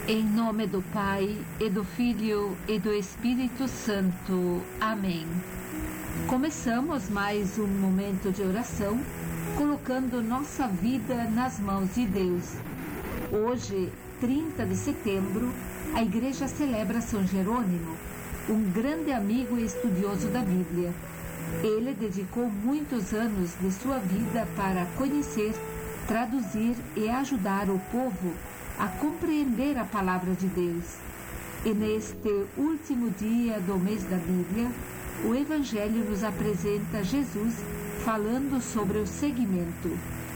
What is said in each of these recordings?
Em nome do Pai, e do Filho, e do Espírito Santo. Amém. Começamos mais um momento de oração, colocando nossa vida nas mãos de Deus. Hoje, 30 de setembro, a Igreja celebra São Jerônimo, um grande amigo e estudioso da Bíblia. Ele dedicou muitos anos de sua vida para conhecer, traduzir e ajudar o povo a compreender a palavra de Deus. E neste último dia do mês da Bíblia, o Evangelho nos apresenta Jesus falando sobre o seguimento.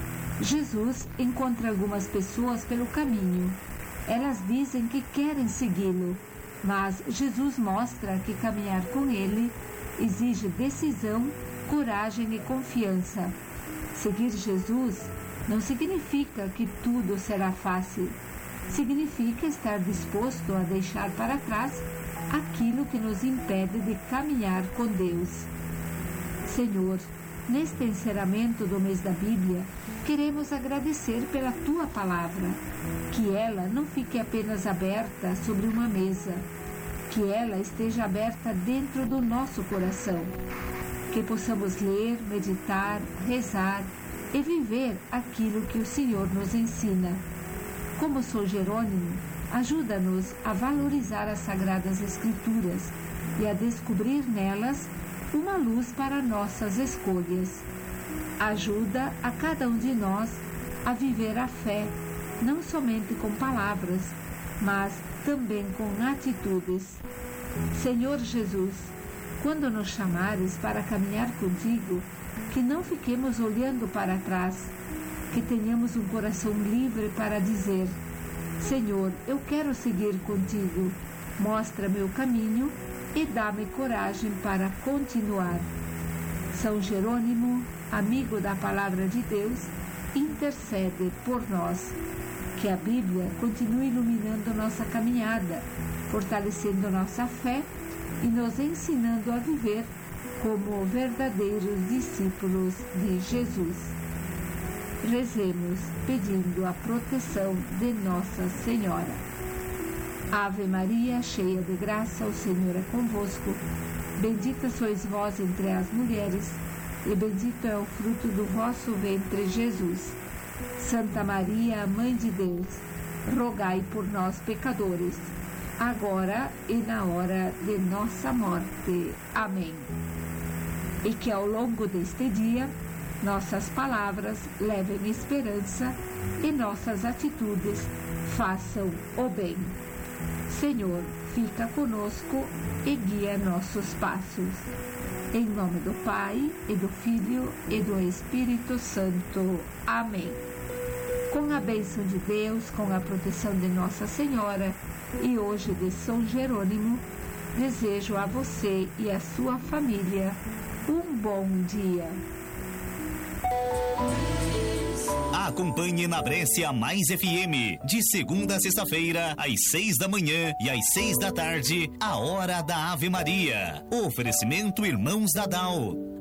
Jesus encontra algumas pessoas pelo caminho. Elas dizem que querem segui-lo, mas Jesus mostra que caminhar com ele exige decisão, coragem e confiança. Seguir Jesus não significa que tudo será fácil. Significa estar disposto a deixar para trás aquilo que nos impede de caminhar com Deus. Senhor, neste encerramento do mês da Bíblia, queremos agradecer pela Tua palavra, que ela não fique apenas aberta sobre uma mesa, que ela esteja aberta dentro do nosso coração, que possamos ler, meditar, rezar e viver aquilo que o Senhor nos ensina. Como São Jerônimo, ajuda-nos a valorizar as Sagradas Escrituras e a descobrir nelas uma luz para nossas escolhas. Ajuda a cada um de nós a viver a fé, não somente com palavras, mas também com atitudes. Senhor Jesus, quando nos chamares para caminhar contigo, que não fiquemos olhando para trás, que tenhamos um coração livre para dizer: Senhor, eu quero seguir contigo, mostra-me o caminho e dá-me coragem para continuar. São Jerônimo, amigo da palavra de Deus, intercede por nós. Que a Bíblia continue iluminando nossa caminhada, fortalecendo nossa fé e nos ensinando a viver como verdadeiros discípulos de Jesus. Rezemos pedindo a proteção de Nossa Senhora. Ave Maria, cheia de graça, o Senhor é convosco. Bendita sois vós entre as mulheres, e bendito é o fruto do vosso ventre, Jesus. Santa Maria, Mãe de Deus, rogai por nós, pecadores, agora e na hora de nossa morte. Amém. E que ao longo deste dia, nossas palavras levem esperança e nossas atitudes façam o bem. Senhor, fica conosco e guia nossos passos. Em nome do Pai, e do Filho, e do Espírito Santo. Amém. Com a bênção de Deus, com a proteção de Nossa Senhora e hoje de São Jerônimo, desejo a você e a sua família um bom dia. Acompanhe na Brescia Mais FM, de segunda a sexta-feira, às 6 da manhã e às 6 da tarde, a Hora da Ave Maria. Oferecimento Irmãos Dadal.